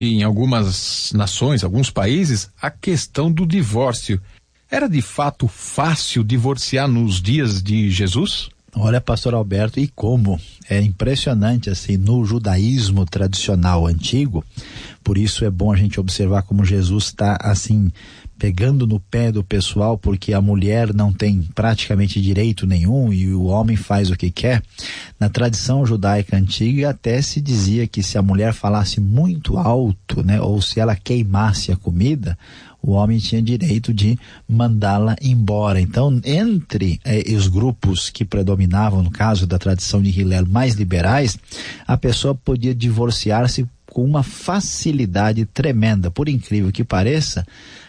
em algumas nações, alguns países, a questão do divórcio. Era de fato fácil divorciar nos dias de Jesus? Olha, pastor Alberto, e como é impressionante assim no judaísmo tradicional antigo. Por isso é bom a gente observar como Jesus está assim pegando no pé do pessoal, porque a mulher não tem praticamente direito nenhum e o homem faz o que quer. Na tradição judaica antiga até se dizia que se a mulher falasse muito alto, né, ou se ela queimasse a comida, o homem tinha direito de mandá-la embora. Então, entre os grupos que predominavam, no caso da tradição de Hillel, mais liberais, a pessoa podia divorciar-se com uma facilidade tremenda. Por incrível que pareça,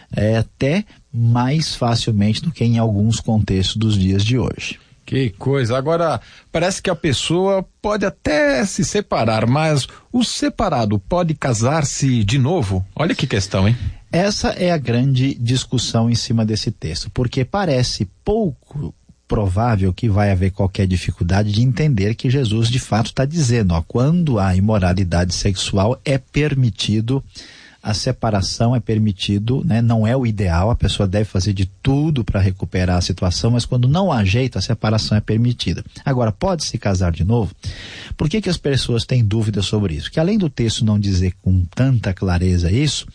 até mais facilmente do que em alguns contextos dos dias de hoje. Que coisa. Agora, parece que a pessoa pode até se separar, mas o separado pode casar-se de novo? Olha que questão, hein? Essa é a grande discussão em cima desse texto, porque parece pouco provável que vai haver qualquer dificuldade de entender que Jesus de fato está dizendo, quando a imoralidade sexual é permitido, a separação é permitido, né? Não é o ideal, a pessoa deve fazer de tudo para recuperar a situação, mas quando não há jeito, a separação é permitida. Agora, pode se casar de novo? Por que as pessoas têm dúvidas sobre isso? Que além do texto não dizer com tanta clareza isso,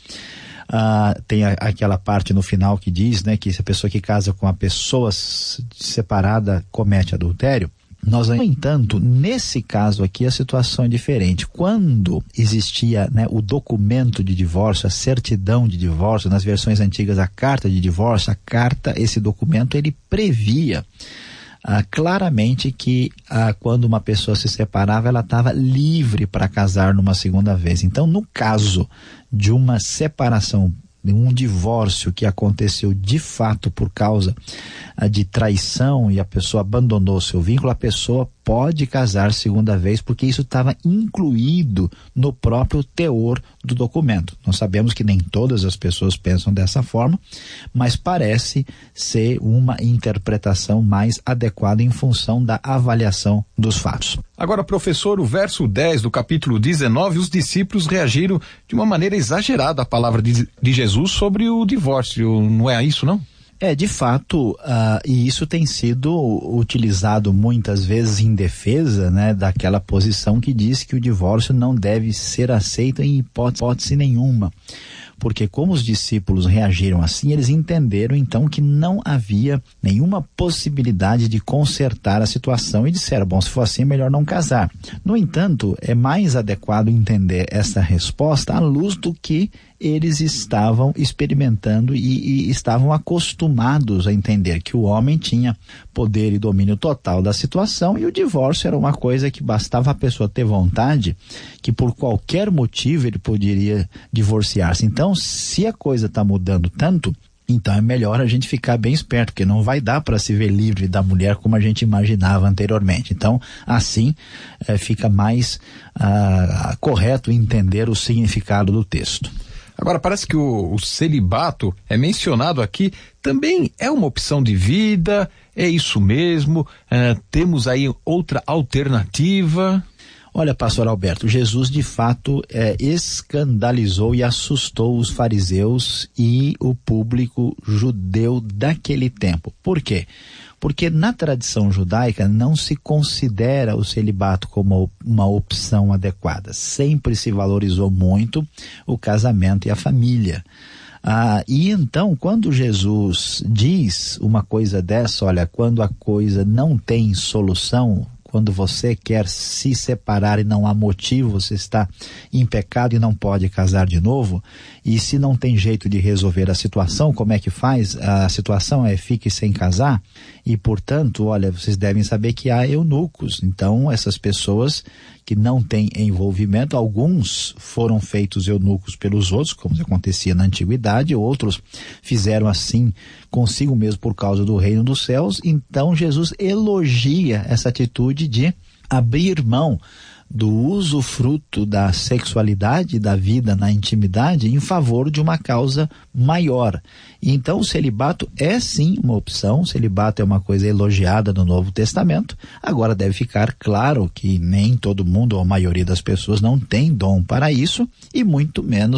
tem aquela parte no final que diz, né, que se a pessoa que casa com a pessoa separada comete adultério. No entanto, nesse caso aqui a situação é diferente. Quando existia, né, o documento de divórcio, a certidão de divórcio, nas versões antigas a carta de divórcio, esse documento ele previa claramente que quando uma pessoa se separava, ela estava livre para casar numa segunda vez. Então, no caso de uma separação, de um divórcio que aconteceu de fato por causa de traição e a pessoa abandonou seu vínculo, a pessoa pode casar segunda vez, porque isso estava incluído no próprio teor do documento. Nós sabemos que nem todas as pessoas pensam dessa forma, mas parece ser uma interpretação mais adequada em função da avaliação dos fatos. Agora, professor, o verso 10 do capítulo 19, os discípulos reagiram de uma maneira exagerada à palavra de Jesus sobre o divórcio, não é isso, não? De fato, e isso tem sido utilizado muitas vezes em defesa, né, daquela posição que diz que o divórcio não deve ser aceito em hipótese nenhuma. Porque como os discípulos reagiram assim, eles entenderam então que não havia nenhuma possibilidade de consertar a situação e disseram, bom, se for assim é melhor não casar. No entanto, é mais adequado entender essa resposta à luz do que eles estavam experimentando e estavam acostumados a entender que o homem tinha poder e domínio total da situação e o divórcio era uma coisa que bastava a pessoa ter vontade, que por qualquer motivo ele poderia divorciar-se. Então, se a coisa está mudando tanto, então é melhor a gente ficar bem esperto, porque não vai dar para se ver livre da mulher como a gente imaginava anteriormente. Então, assim, fica mais correto entender o significado do texto. Agora, parece que o celibato é mencionado aqui, também é uma opção de vida, é isso mesmo, temos aí outra alternativa? Olha, pastor Alberto, Jesus de fato escandalizou e assustou os fariseus e o público judeu daquele tempo. Por quê? Porque na tradição judaica não se considera o celibato como uma opção adequada. Sempre se valorizou muito o casamento e a família. E então, quando Jesus diz uma coisa dessa, olha, quando a coisa não tem solução, quando você quer se separar e não há motivo, você está em pecado e não pode casar de novo, e se não tem jeito de resolver a situação, como é que faz? A situação fique sem casar, e portanto, olha, vocês devem saber que há eunucos, então essas pessoas que não têm envolvimento, alguns foram feitos eunucos pelos outros, como acontecia na antiguidade, outros fizeram assim consigo mesmo por causa do reino dos céus. Então Jesus elogia essa atitude de abrir mão do usufruto da sexualidade, da vida na intimidade, em favor de uma causa maior. E então o celibato é sim uma opção, o celibato é uma coisa elogiada no Novo Testamento. Agora deve ficar claro que nem todo mundo, ou a maioria das pessoas, não tem dom para isso, e muito menos